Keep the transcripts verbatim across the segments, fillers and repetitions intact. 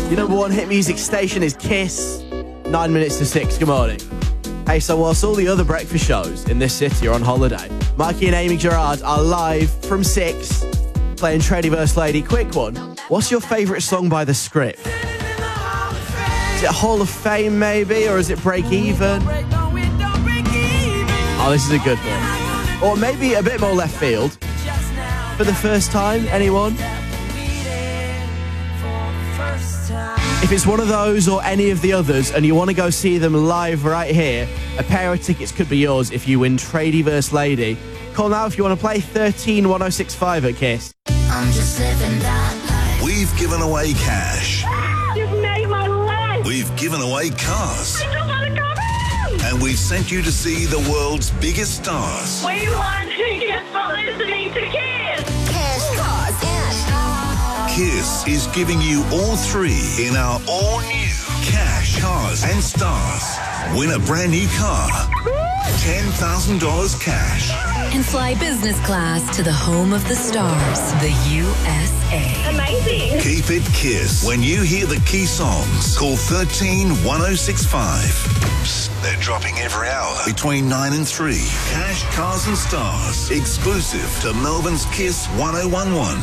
Your number one hit music station is Kiss. Nine minutes to six. Good morning. Hey, so whilst all the other breakfast shows in this city are on holiday, Mikey and Amy Gerard are live from six, playing Tradiverse Lady. Quick one. What's your favourite song by The Script? Is it Hall of Fame, maybe? Or is it Break Even? Oh, this is a good one. Or maybe a bit more left field. For the first time, anyone? If it's one of those or any of the others and you want to go see them live right here, a pair of tickets could be yours if you win Tradiverse Lady. Call now if you want to play thirteen one oh six five at Kiss. I'm just living that life. We've given away cash. You've made my life. We've given away cars. I just want to come in. And we've sent you to see the world's biggest stars. We want tickets for listening to Kiss. Cash, cars, and Kiss is giving you all three in our all-new Cash, Cars and Stars. Win a brand new car. ten thousand dollars cash. And fly business class to the home of the stars, the U S A. Amazing. Keep it Kiss. When you hear the key songs, call thirteen one oh six five. Psst, they're dropping every hour between nine and three. Cash, Cars and Stars. Exclusive to Melbourne's Kiss one oh one one.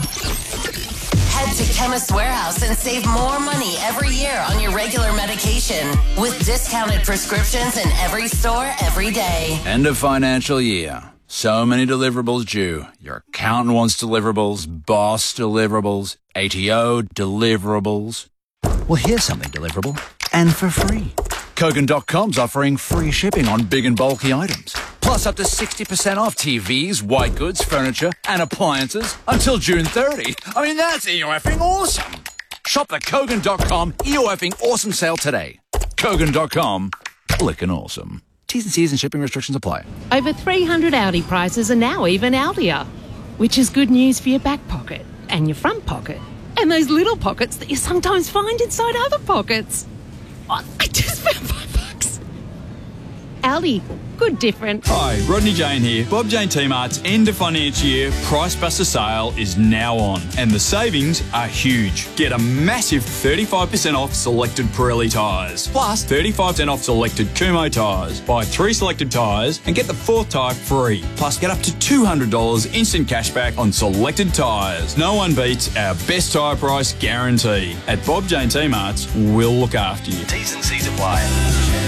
Head to Chemist Warehouse and save more money every year on your regular medication with discounted prescriptions in every store every day. End of financial year. So many deliverables due. Your accountant wants deliverables, boss deliverables, A T O deliverables. Well, here's something deliverable and for free. Kogan dot com's offering free shipping on big and bulky items. Plus up to sixty percent off T Vs, white goods, furniture and appliances until June thirtieth. I mean, that's E O effing awesome. Shop the Kogan dot com E O effing awesome sale today. Kogan dot com, clickin' awesome. T's and C's and shipping restrictions apply. Over three hundred Audi prices are now even Audier, which is good news for your back pocket and your front pocket and those little pockets that you sometimes find inside other pockets. Oh, I just found five bucks. Audi, good different. Hi, Rodney Jane here. Bob Jane T-Mart's end of financial year Price Buster sale is now on and the savings are huge. Get a massive thirty-five percent off selected Pirelli tyres, plus thirty-five percent off selected Kumho tyres. Buy three selected tyres and get the fourth tyre free. Plus get up to two hundred dollars instant cashback on selected tyres. No one beats our best tyre price guarantee. At Bob Jane T-Mart's, we'll look after you. T's and C's apply.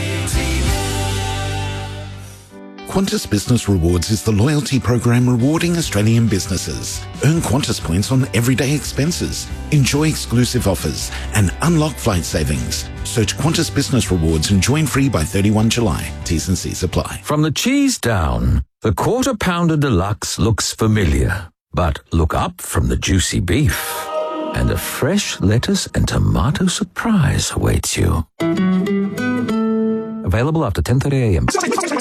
Qantas Business Rewards is the loyalty program rewarding Australian businesses. Earn Qantas points on everyday expenses, enjoy exclusive offers, and unlock flight savings. Search Qantas Business Rewards and join free by thirty-first of July. T's and C's apply. From the cheese down, the Quarter Pounder Deluxe looks familiar. But look up from the juicy beef, and a fresh lettuce and tomato surprise awaits you. Available after ten thirty a m.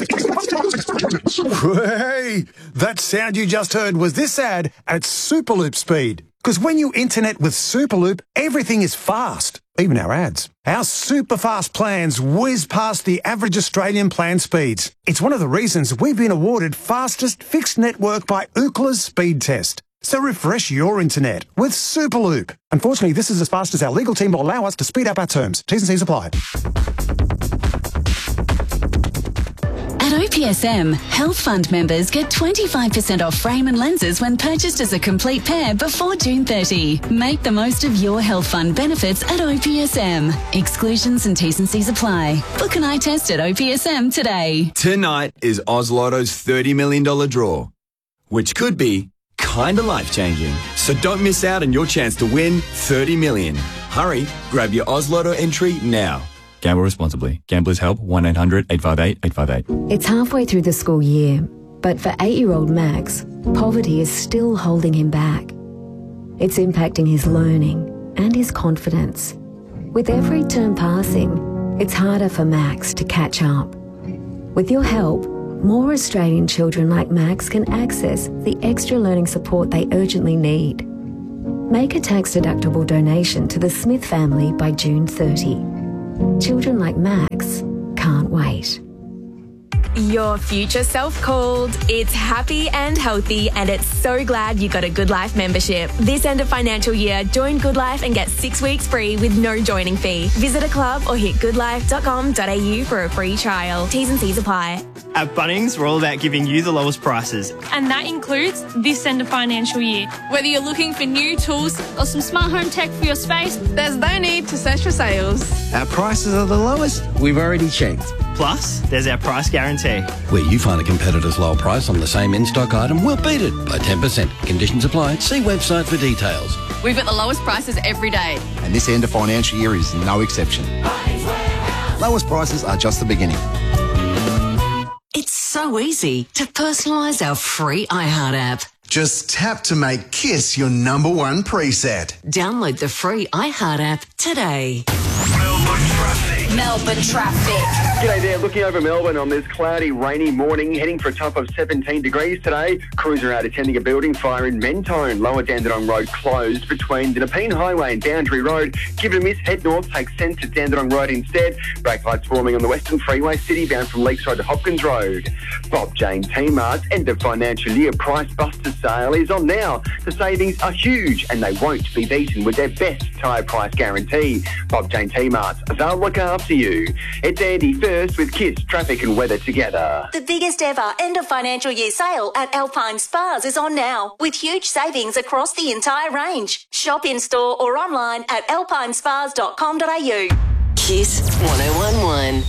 Hey, that sound you just heard was this ad at Superloop speed. Because when you internet with Superloop, everything is fast, even our ads. Our super fast plans whiz past the average Australian plan speeds. It's one of the reasons we've been awarded fastest fixed network by Ookla's speed test. So refresh your internet with Superloop. Unfortunately, this is as fast as our legal team will allow us to speed up our terms. T's and C's apply. At O P S M, Health Fund members get twenty-five percent off frame and lenses when purchased as a complete pair before June thirtieth. Make the most of your Health Fund benefits at O P S M. Exclusions and T's and C's apply. Book an eye test at O P S M today. Tonight is Oz Lotto's thirty million dollars draw, which could be kind of life-changing. So don't miss out on your chance to win thirty million dollars. Hurry, grab your Oz Lotto entry now. Gamble responsibly. Gamblers Help, one eight hundred eight five eight eight five eight. It's halfway through the school year, but for eight-year-old Max, poverty is still holding him back. It's impacting his learning and his confidence. With every term passing, it's harder for Max to catch up. With your help, more Australian children like Max can access the extra learning support they urgently need. Make a tax-deductible donation to the Smith family by June thirtieth. Children like Max can't wait. Your future self called. It's happy and healthy, and it's so glad you got a Good Life membership. This end of financial year, join Good Life and get six weeks free with no joining fee. Visit a club or hit good life dot com dot a u for a free trial. T's and C's apply. At Bunnings, we're all about giving you the lowest prices. And that includes this end of financial year. Whether you're looking for new tools or some smart home tech for your space, there's no need to search for sales. Our prices are the lowest we've already checked. Plus, there's our price guarantee. Where you find a competitor's low price on the same in-stock item, we'll beat it by ten percent. Conditions apply. See website for details. We've got the lowest prices every day. And this end of financial year is no exception. Lowest prices are just the beginning. It's so easy to personalise our free iHeart app. Just tap to make Kiss your number one preset. Download the free iHeart app today. Melbourne traffic. G'day there, looking over Melbourne on this cloudy, rainy morning, heading for a top of seventeen degrees today. Crews are out attending a building fire in Mentone. Lower Dandenong Road closed between the Nepean Highway and Boundary Road. Give it a miss, head north, take sense to Dandenong Road instead. Brake lights forming on the Western Freeway, city bound from Leaks Road to Hopkins Road. Bob Jane T-Mart's end of financial year price buster sale is on now. The savings are huge and they won't be beaten with their best tyre price guarantee. Bob Jane T-Mart's, they'll look after you. It's Andy first with Kiss, traffic and weather together. The biggest ever end of financial year sale at Alpine Spas is on now, with huge savings across the entire range. Shop in store or online at alpine spas dot com dot a u. Kiss one oh one one.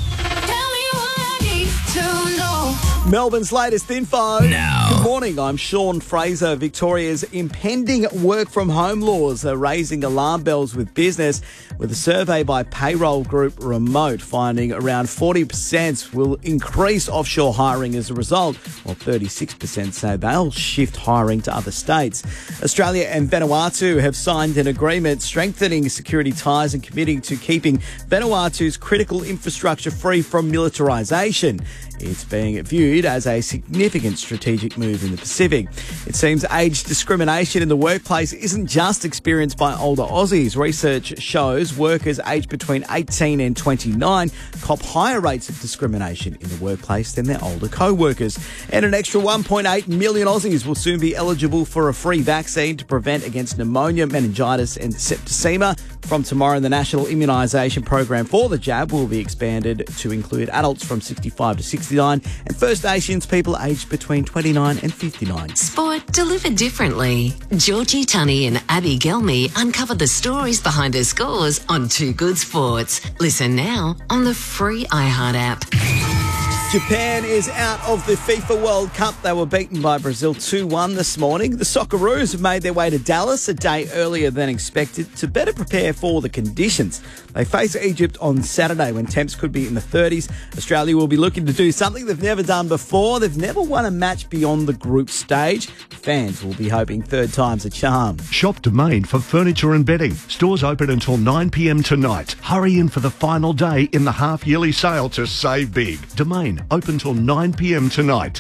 Melbourne's latest info. Now. Good morning, I'm Sean Fraser. Victoria's impending work from home laws are raising alarm bells with business, with a survey by payroll group Remote finding around forty percent will increase offshore hiring as a result, while thirty-six percent say they'll shift hiring to other states. Australia and Vanuatu have signed an agreement strengthening security ties and committing to keeping Vanuatu's critical infrastructure free from militarisation. It's being viewed as a significant strategic move in the Pacific. It seems age discrimination in the workplace isn't just experienced by older Aussies. Research shows workers aged between eighteen and twenty-nine cop higher rates of discrimination in the workplace than their older co-workers. And an extra one point eight million Aussies will soon be eligible for a free vaccine to prevent against pneumonia, meningitis and septicemia. From tomorrow, the national immunisation program for the jab will be expanded to include adults from sixty-five to sixty-nine and First Nations people aged between twenty-nine and fifty-nine. Sport delivered differently. Georgie Tunney and Abby Gelmy uncover the stories behind their scores on Two Good Sports. Listen now on the free iHeart app. Japan is out of the FIFA World Cup. They were beaten by Brazil two one this morning. The Socceroos have made their way to Dallas a day earlier than expected to better prepare for the conditions. They face Egypt on Saturday when temps could be in the thirties. Australia will be looking to do something they've never done before. They've never won a match beyond the group stage. Fans will be hoping third time's a charm. Shop Domain for furniture and bedding. Stores open until nine p m tonight. Hurry in for the final day in the half-yearly sale to save big. Domain, open till nine p m tonight.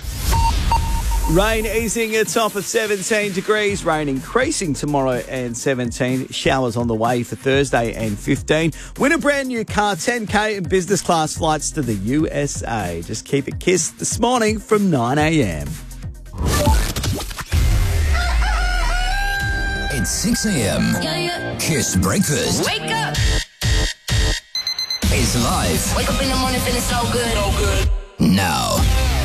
Rain easing a top of seventeen degrees. Rain increasing tomorrow and seventeen. Showers on the way for Thursday and fifteen. Win a brand new car, ten K and business class flights to the U S A. Just keep it kissed this morning from nine a m. It's six a m. Yeah, yeah. Kiss Breakfast. Wake up! It's live. Wake up in the morning feeling so good. So good. Now.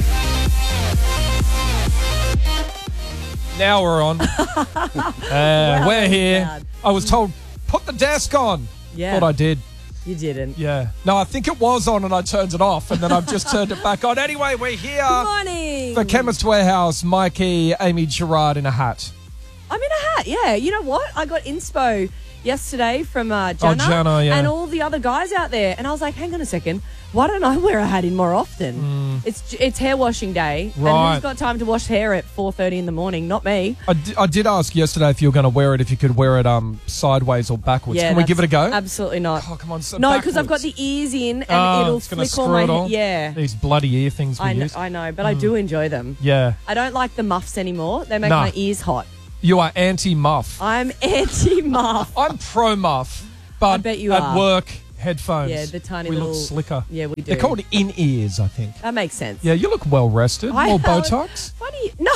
Now we're on. uh, Wow, we're here. loud. I was told, put the desk on. Yeah. Thought I did. You didn't. Yeah. No, I think it was on and I turned it off and then I've just turned it back on. Anyway, we're here. Good morning. For Chemist Warehouse, Mikey, Amy Gerard in a hat. I'm in a hat, yeah. You know what? I got inspo yesterday from uh, Oh, Jana, Jana, yeah. and all the other guys out there. And I was like, hang on a second. Why don't I wear a hat in more often? It's it's hair washing day. And Right. who's got time to wash hair at four thirty in the morning? Not me. I, d- I did ask yesterday if you were going to wear it, if you could wear it um sideways or backwards. Yeah, Can we that's- give it a go? Absolutely not. Oh, come on. So No, because I've got backwards. the ears in and Oh, it'll it's gonna flick all screw my it all? Yeah. These bloody ear things we I know, use. I know, but I Mm. do enjoy them. Yeah. I don't like the muffs anymore. They make Nah. my ears hot. You are anti-muff. I'm anti-muff. I'm pro-muff. But I bet you at are. work, headphones. Yeah, the tiny we little. look slicker. Yeah, we do. They're called in-ears, I think. That makes sense. Yeah, you look well rested. I- More Botox. Funny. No,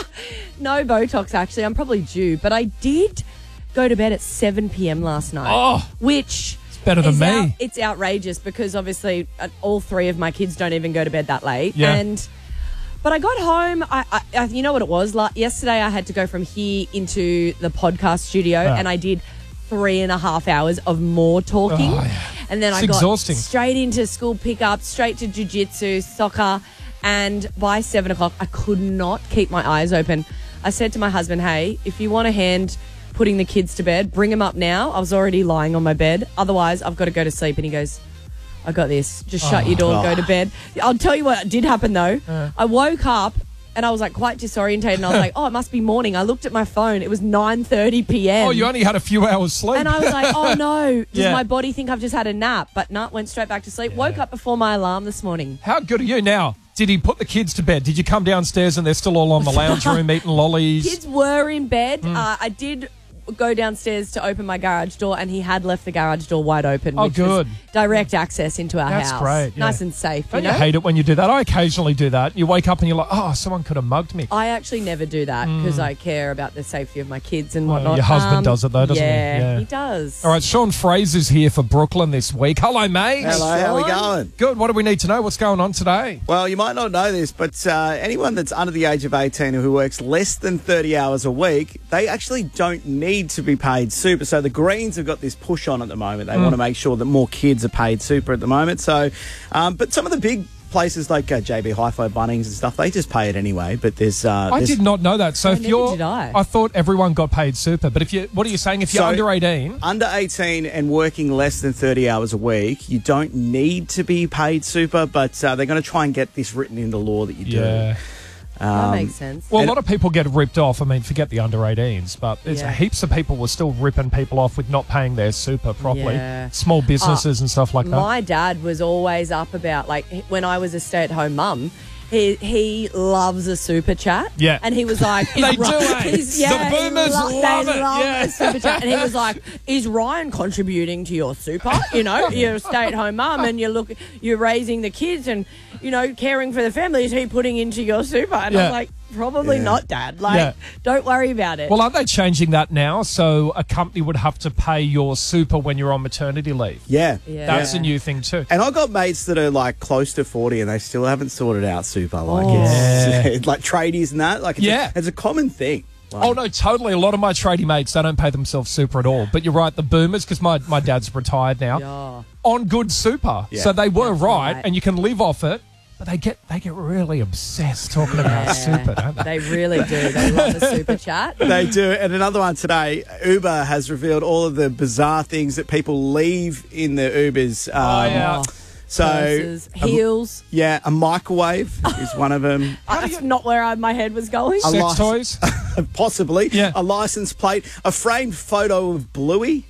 no Botox, actually. I'm probably due. But I did go to bed at seven p.m. last night. Oh. Which... Better than is me. out- it's outrageous because obviously uh, all three of my kids don't even go to bed that late. Yeah. And but I got home. I, I, I you know what it was? Like yesterday, I had to go from here into the podcast studio, Yeah. and I did three and a half hours of more talking. Oh, yeah. And then It's I got exhausting. straight into school pickup, straight to jiu-jitsu, soccer, and by seven o'clock, I could not keep my eyes open. I said to my husband, "Hey, if you want a hand putting the kids to bed, bring them up now." I was already lying on my bed. Otherwise, I've got to go to sleep. And he goes, "I got this. Just shut Oh. your door, Oh. go to bed." I'll tell you what did happen though. Uh. I woke up and I was like quite disorientated, and I was like, "Oh, it must be morning." I looked at my phone. It was nine thirty p.m. Oh, you only had a few hours sleep. And I was like, "Oh no, does Yeah. my body think I've just had a nap?" But no, went straight back to sleep. Woke up before my alarm this morning. How good are you now? Did he put the kids to bed? Did you come downstairs and they're still all on the lounge room eating lollies? Kids were in bed. Mm. Uh, I did go downstairs to open my garage door, and he had left the garage door wide open. Oh, which was good. direct access into our That's house. great, yeah. Nice and safe. Don't you you know? hate it when you do that? I occasionally do that. You wake up and you're like, oh, someone could have mugged me. I actually never do that because Mm. I care about the safety of my kids and Well, whatnot. your husband Um, does it though, doesn't yeah, he? Yeah, he does. All right, Sean Fraser's here for Brooklyn this week. Hello, mate. Hello, how we going? Good. What do we need to know? What's going on today? Well, you might not know this, but uh, anyone that's under the age of eighteen who works less than thirty hours a week, they actually don't need to be paid super. So the Greens have got this push on at the moment. They Mm. want to make sure that more kids are paid super at the moment. So, um, but some of the big places like uh, J B Hi-Fi, Bunnings and stuff, they just pay it anyway. But there's... Uh, I there's did not know that. So Oh, if neither you're, did I. thought everyone got paid super. But if you, what are you saying? If you're So- under eighteen, Under eighteen and working less than thirty hours a week, you don't need to be paid super, but uh, they're going to try and get this written into law that you do. yeah. That Um, makes sense. Well, a and- lot of people get ripped off. I mean, forget the under eighteens, but there's Yeah. heaps of people were still ripping people off with not paying their super properly. Yeah. Small businesses and stuff like that. My dad was always up about, like, when I was a stay-at-home mum, he he loves a super chat. Yeah. And he was like... They is do, Ry- eh? he's- The yeah, he boomers lo- love they it, love yeah. a super chat. And he was like, is Ryan contributing to your super? You know, you're a stay-at-home mum and you're, look, you're raising the kids and, you know, caring for the family. Is he putting into your super? And I Yeah. was like, probably Yeah. not, Dad. Like, Yeah. don't worry about it. Well, aren't they changing that now? So a company would have to pay your super when you're on maternity leave. Yeah. Yeah. That's a new thing too. And I've got mates that are like close to forty and they still haven't sorted out super. Like Oh. it's like tradies and that. Like it's, Yeah. a, it's a common thing. Like, Oh, no, totally. A lot of my tradie mates, they don't pay themselves super at all. But you're right, the boomers, because my, my dad's retired now, Yeah. on good super. Yeah. So they were That's right, right. and you can live off it. But they get they get really obsessed talking about Yeah. super, don't they? They really do. They love a super chat. They do. And another one today, Uber has revealed all of the bizarre things that people leave in the Ubers. Um, Oh, yeah. So, Purses, a- heels. yeah, a microwave is one of them. That's not where I, my head was going. A Sex lice- toys? Possibly. Yeah. A license plate, a framed photo of Bluey.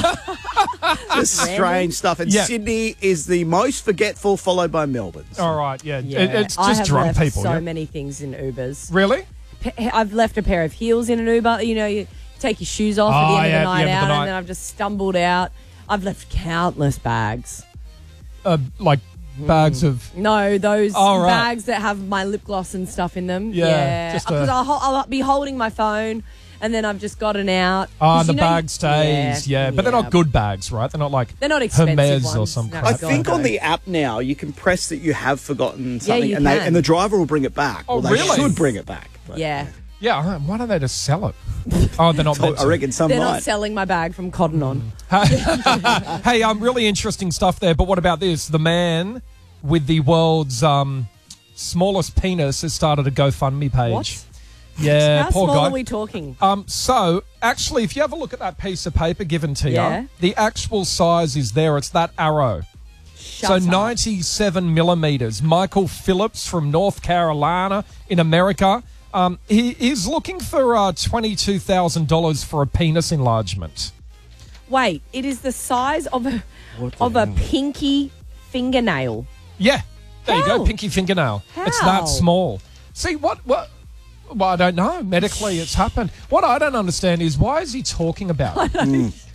Just strange stuff. And Yeah. Sydney is the most forgetful, followed by Melbourne. All right, yeah. Yeah, It- it's I just have drunk left people. so yeah? many things in Ubers. Really? P- I've left a pair of heels in an Uber. You know, you take your shoes off at Oh, the end yeah, of at the the night end of out, the night. and then I've just stumbled out. I've left countless bags. Uh, like bags of... No, those Oh, right. bags that have my lip gloss and stuff in them. Yeah, Yeah, just because a- I'll, ho- I'll be holding my phone, and then I've just gotten out. Oh, 'Cause and the you know bag you- stays, yeah. But they're yeah. not good bags, right? They're not like They're not expensive Hermes or ones. some No, I crap. God, think on no. the app now you can press that you have forgotten something, you and they can. and the driver will bring it back. Oh, or they really? should bring it back. But Yeah. Yeah, why don't they just sell it? Oh, they're not meant I to. reckon some They're might. not selling my bag from Cotton On. Hey, um, really interesting stuff there. But what about this? The man with the world's um, smallest penis has started a GoFundMe page. What? Yeah, How poor small guy. are we talking? Um, so, actually, if you have a look at that piece of paper given to Yeah. you, the actual size is there. It's that arrow. Shut so up. ninety-seven millimeters. Michael Phillips from North Carolina in America. Um, he is looking for uh, twenty-two thousand dollars for a penis enlargement. Wait, it is the size of a What the of a hell? pinky fingernail. Yeah, there you How? go, pinky fingernail. It's How? that small. See, what, what, well, I don't know. Medically, it's happened. What I don't understand is why is he talking about it?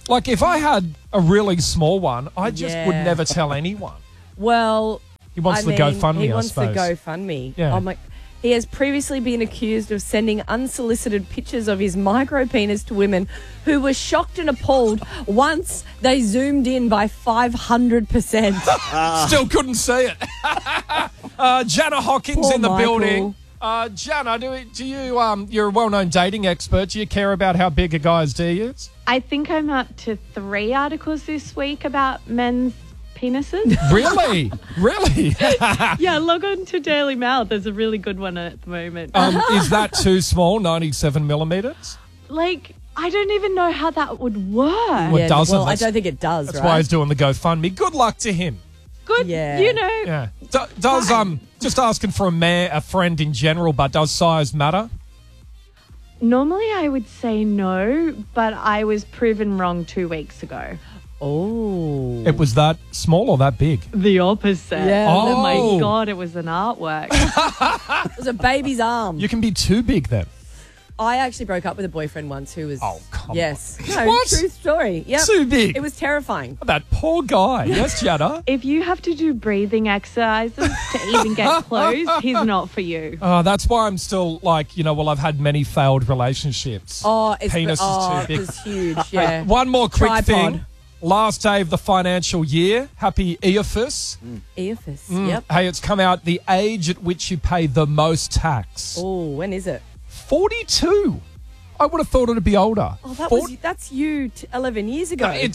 Like, if I had a really small one, I just Yeah. would never tell anyone. Well, He wants I the mean, GoFundMe, He I wants the suppose. GoFundMe. Yeah. Oh my. He has previously been accused of sending unsolicited pictures of his micro penis to women who were shocked and appalled once they zoomed in by five hundred percent. Still couldn't see it. uh, Jana Hawkins Poor in the Michael. building. Uh, Jana, do, do you, um, you're a well-known dating expert. Do you care about how big a guy's D is? I think I'm up to three articles this week about men's penises. Really? Really? Yeah, log on to Daily Mail. There's a really good one at the moment. um, is that too small, ninety-seven millimetres? Like, I don't even know how that would work. Well, it doesn't. Well, I That's- don't think it does, That's right? why he's doing the GoFundMe. Good luck to him. Good, Yeah. you know. Yeah. D- does, um, just asking for a man, a friend in general, but does size matter? Normally I would say no, but I was proven wrong two weeks ago. Oh. It was that small or that big? The opposite. Yeah. Oh, Oh. my God, it was an artwork. It was a baby's arm. You can be too big then. I actually broke up with a boyfriend once who was. Oh, come yes. on. No, What? true story. Yep. Too big. It was terrifying. That poor guy. Yes, Jana? If you have to do breathing exercises to even get close, he's not for you. Oh, that's why I'm still like, you know, well, I've had many failed relationships. Oh, it's Penis oh, is too big. It was huge. Yeah. One more quick Tripod. thing. Last day of the financial year. Happy E A F S. E A F S. Mm. Yep. Hey, it's come out the age at which you pay the most tax. Oh, when is it? forty-two. I would have thought it would be older. Oh, that Fort- was that's you t- eleven years ago. No, it's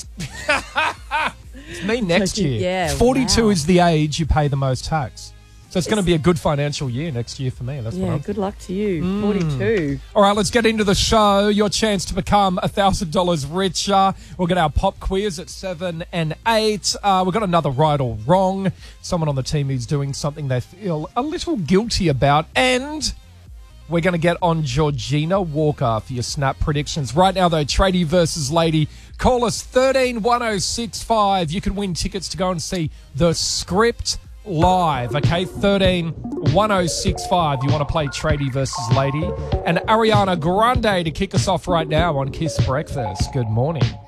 it's me next Joking. year. Yeah, forty-two wow. is the age you pay the most tax. So it's going to be a good financial year next year for me. That's what yeah. I'm Good luck to you. Mm. Forty-two. All right, let's get into the show. Your chance to become one thousand dollars richer. We'll get our pop quiz at seven and eight. Uh, we've got another right or wrong. Someone on the team who's doing something they feel a little guilty about. And we're going to get on Georgina Walker for your snap predictions. Right now, though, Tradie versus Lady. Call us thirteen one oh six five. You can win tickets to go and see The Script live, okay? thirteen one oh six five. You want to play Tradie versus Lady. And Ariana Grande to kick us off right now on Kiss Breakfast. Good morning.